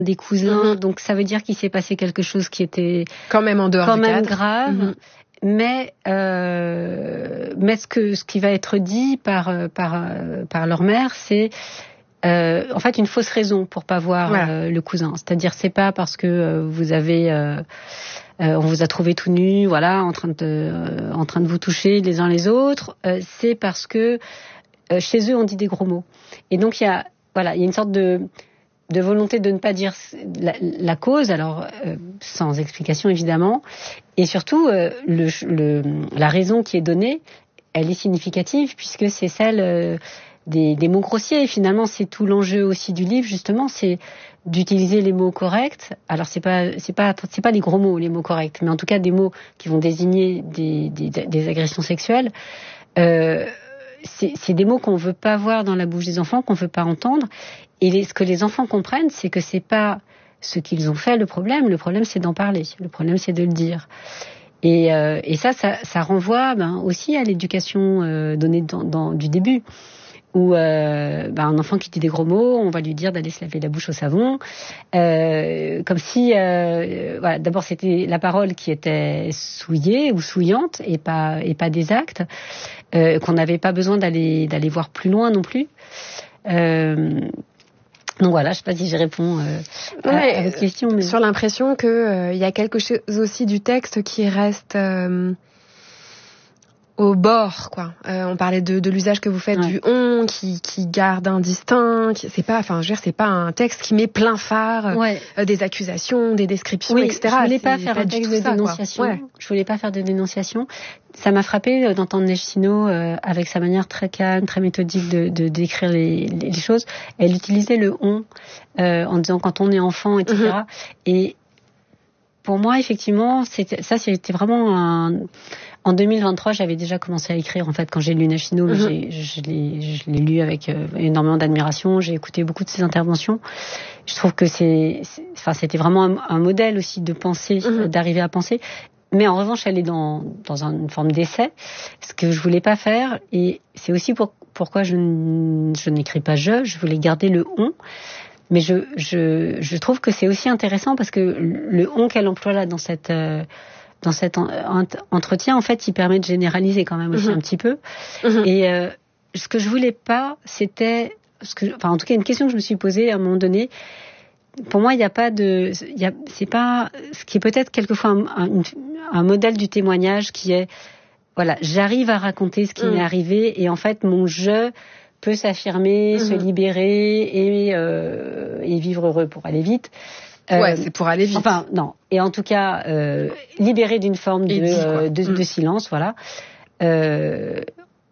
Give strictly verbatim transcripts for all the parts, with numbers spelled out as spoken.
des cousins, mmh. donc ça veut dire qu'il s'est passé quelque chose qui était quand même en dehors quand du même cadre. grave. Mmh. Mais euh, mais ce que ce qui va être dit par par par leur mère, c'est euh, en fait une fausse raison pour pas voir voilà. euh, le cousin. C'est-à-dire c'est pas parce que euh, vous avez euh, euh, on vous a trouvé tout nu, voilà, en train de euh, en train de vous toucher les uns les autres. Euh, c'est parce que euh, chez eux on dit des gros mots. Et donc il y a voilà il y a une sorte de de volonté de ne pas dire la, la cause, alors euh, sans explication évidemment, et surtout euh, le, le, la raison qui est donnée, elle est significative puisque c'est celle euh, des, des mots grossiers. Et finalement, c'est tout l'enjeu aussi du livre, justement, c'est d'utiliser les mots corrects. Alors c'est pas c'est pas c'est pas les gros mots, les mots corrects, mais en tout cas des mots qui vont désigner des, des, des agressions sexuelles. Euh, c'est, c'est des mots qu'on veut pas voir dans la bouche des enfants, qu'on veut pas entendre. Et les, ce que les enfants comprennent, c'est que c'est pas ce qu'ils ont fait le problème. Le problème, c'est d'en parler. Le problème, c'est de le dire. Et, euh, et ça, ça, ça renvoie ben, aussi à l'éducation euh, donnée dans, dans, du début. Où euh, ben, un enfant qui dit des gros mots, on va lui dire d'aller se laver la bouche au savon. Euh, comme si, euh, voilà, d'abord, c'était la parole qui était souillée ou souillante et pas, et pas des actes. Euh, qu'on n'avait pas besoin d'aller, d'aller voir plus loin non plus. Euh, Donc voilà, je ne sais pas si je réponds euh, à, ouais, à votre question. Mais... Sur l'impression qu'il euh, y a quelque chose aussi du texte qui reste euh, au bord, quoi. Euh, on parlait de, de l'usage que vous faites ouais. du on, qui, qui garde indistinct. Qui, c'est pas, enfin, je veux dire, c'est pas un texte qui met plein phare ouais. euh, des accusations, des descriptions, oui, et cetera. Je voulais c'est pas faire pas un texte de ça, dénonciation. Ouais. Je voulais pas faire de dénonciation. Ça m'a frappé d'entendre Neige Sino euh, avec sa manière très calme, très méthodique de, de décrire les, les choses. Elle utilisait le on euh, en disant quand on est enfant, et cetera. Mm-hmm. Et pour moi, effectivement, c'était, ça, c'était vraiment un... En deux mille vingt-trois, j'avais déjà commencé à écrire, en fait, quand j'ai lu Neige Sino, mais mm-hmm. j'ai, je, l'ai, je l'ai lu avec euh, énormément d'admiration. J'ai écouté beaucoup de ses interventions. Je trouve que c'est, c'est enfin, c'était vraiment un, un modèle aussi de penser, mm-hmm. d'arriver à penser. Mais en revanche, elle est dans, dans une forme d'essai, ce que je voulais pas faire. Et c'est aussi pour, pourquoi je, je n'écris pas je, je voulais garder le on. Mais je, je, je trouve que c'est aussi intéressant parce que le on qu'elle emploie là dans cette, euh, dans cet en, en, entretien, en fait, il permet de généraliser quand même aussi mmh. un petit peu. Mmh. Et euh, ce que je voulais pas, c'était, ce que, enfin, en tout cas, une question que je me suis posée à un moment donné. Pour moi, il n'y a pas de, il y a, c'est pas, ce qui est peut-être quelquefois un, un, un modèle du témoignage qui est, voilà, j'arrive à raconter ce qui mmh. m'est arrivé et en fait, mon je peut s'affirmer, mmh. se libérer et, euh, et vivre heureux pour aller vite. Euh, ouais, c'est pour aller vite. Enfin, non. Et en tout cas, euh, libéré d'une forme de, dit, euh, de, mmh. de silence, voilà. Il euh,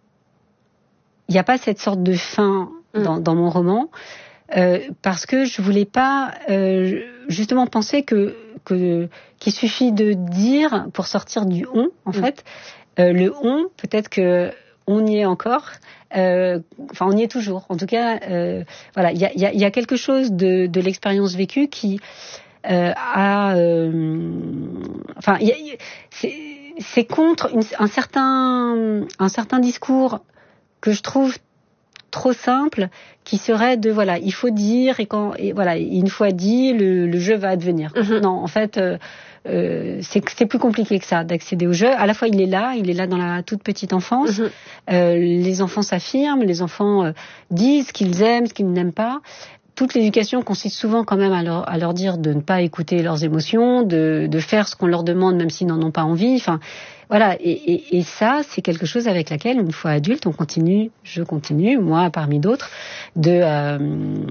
n'y a pas cette sorte de fin mmh. dans, dans mon roman. Euh, parce que je voulais pas euh, justement penser que, que qu'il suffit de dire pour sortir du on en mmh. fait euh, le on peut-être que on y est encore euh, enfin on y est toujours en tout cas euh, voilà il y a il y a, y a quelque chose de de l'expérience vécue qui euh, a euh, enfin y a, y a, c'est c'est contre une, un certain un certain discours que je trouve trop simple, qui serait de voilà, il faut dire et quand et voilà, une fois dit, le, le jeu va advenir. Mm-hmm. Non, en fait, euh, euh, c'est c'est plus compliqué que ça d'accéder au jeu. À la fois, il est là, il est là dans la toute petite enfance. Mm-hmm. Euh, les enfants s'affirment, les enfants euh, disent ce qu'ils aiment, ce qu'ils n'aiment pas. Toute l'éducation consiste souvent quand même à leur, à leur dire de ne pas écouter leurs émotions, de, de faire ce qu'on leur demande même s'ils n'en ont pas envie. Enfin, voilà. Et, et, et ça, c'est quelque chose avec laquelle, une fois adulte, on continue, je continue, moi parmi d'autres, de, euh,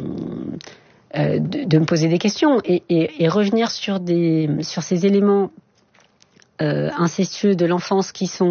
euh, de, de me poser des questions et, et, et revenir sur des, sur ces éléments euh, incestueux de l'enfance qui sont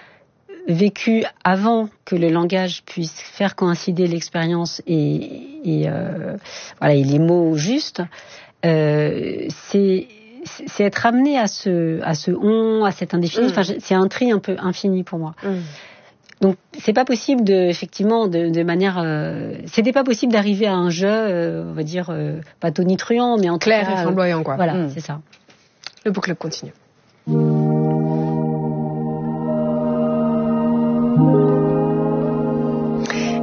vécu avant que le langage puisse faire coïncider l'expérience et, et, euh, voilà, et les mots justes, euh, c'est, c'est être amené à ce, à ce on, à cet indéfini. Mmh. Enfin, c'est un tri un peu infini pour moi. Mmh. Donc, c'est pas possible de, effectivement, de, de manière, euh, c'était pas possible d'arriver à un jeu, euh, on va dire, euh, pas tonitruant, mais en clair cas, et flamboyant, quoi. Voilà, mmh. c'est ça. Le book club continue.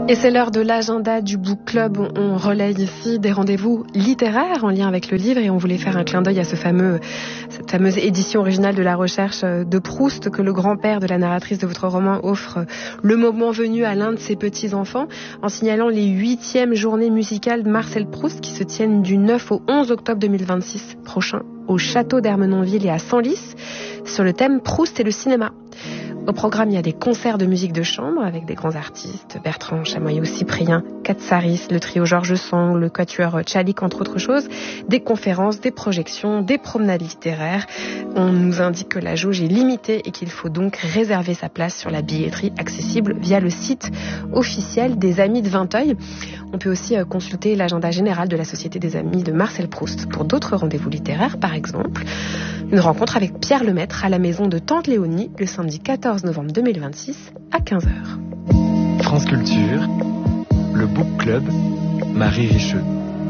Et c'est l'heure de l'agenda du Book Club. On relaye ici des rendez-vous littéraires en lien avec le livre et on voulait faire un clin d'œil à ce fameux, cette fameuse édition originale de la recherche de Proust que le grand-père de la narratrice de votre roman offre le moment venu à l'un de ses petits-enfants en signalant les huitièmes journées musicales de Marcel Proust qui se tiennent du neuf au onze octobre deux mille vingt-six prochain au château d'Ermenonville et à Senlis sur le thème Proust et le cinéma. Au programme, il y a des concerts de musique de chambre avec des grands artistes, Bertrand Chamoyau, Cyprien Katsaris, le trio Georges Sand, le quatuor Tchalik, entre autres choses, des conférences, des projections, des promenades littéraires. On nous indique que la jauge est limitée et qu'il faut donc réserver sa place sur la billetterie accessible via le site officiel des Amis de Vinteuil. On peut aussi consulter l'agenda général de la Société des Amis de Marcel Proust pour d'autres rendez-vous littéraires, par exemple. Une rencontre avec Pierre Lemaître à la maison de Tante Léonie le samedi quatorze novembre deux mille vingt-six à quinze heures. France Culture, le Book Club, Marie Richeux.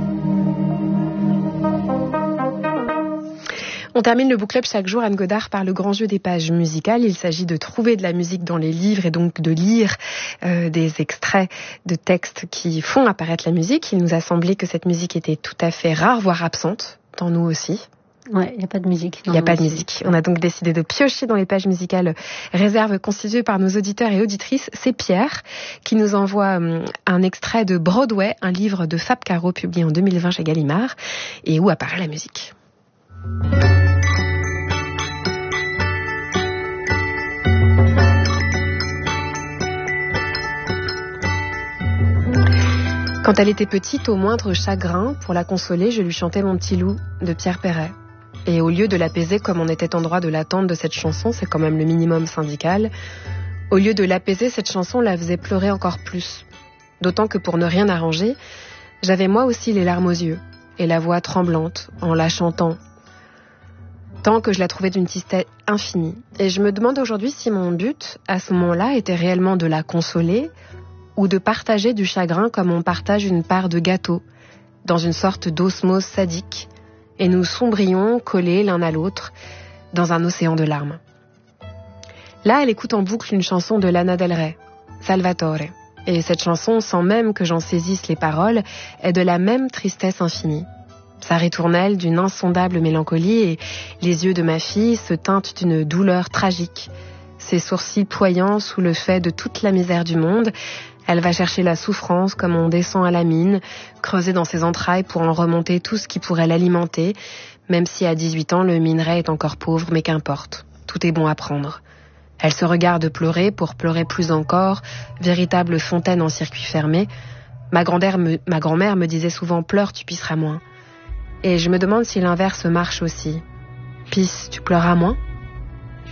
On termine le Book Club chaque jour, Anne Godard, par le grand jeu des pages musicales. Il s'agit de trouver de la musique dans les livres et donc de lire euh, des extraits de textes qui font apparaître la musique. Il nous a semblé que cette musique était tout à fait rare, voire absente, dans nous aussi. Ouais, il n'y a pas de musique. Il n'y a pas de musique. On a donc décidé de piocher dans les pages musicales réserves constituées par nos auditeurs et auditrices. C'est Pierre qui nous envoie un extrait de Broadway, un livre de Fab Caro publié en deux mille vingt chez Gallimard et où apparaît la musique. Quand elle était petite, au moindre chagrin, pour la consoler, je lui chantais Mon petit loup de Pierre Perret. Et au lieu de l'apaiser comme on était en droit de l'attendre de cette chanson, c'est quand même le minimum syndical, au lieu de l'apaiser, cette chanson la faisait pleurer encore plus. D'autant que pour ne rien arranger, j'avais moi aussi les larmes aux yeux et la voix tremblante en la chantant. Tant que je la trouvais d'une tristesse infinie. Et je me demande aujourd'hui si mon but, à ce moment-là, était réellement de la consoler ou de partager du chagrin comme on partage une part de gâteau, dans une sorte d'osmose sadique, et nous sombrions collés l'un à l'autre dans un océan de larmes. Là, elle écoute en boucle une chanson de Lana Del Rey, Salvatore. Et cette chanson, sans même que j'en saisisse les paroles, est de la même tristesse infinie. Sa ritournelle d'une insondable mélancolie et les yeux de ma fille se teintent d'une douleur tragique. Ses sourcils ployants sous le fait de toute la misère du monde, elle va chercher la souffrance comme on descend à la mine, creuser dans ses entrailles pour en remonter tout ce qui pourrait l'alimenter, même si à dix-huit ans le minerai est encore pauvre, mais qu'importe, tout est bon à prendre. Elle se regarde pleurer pour pleurer plus encore, véritable fontaine en circuit fermé. Ma grand-mère me, ma grand-mère me disait souvent « pleure, tu pisseras moins ». Et je me demande si l'inverse marche aussi. Pisse, tu pleuras moins ?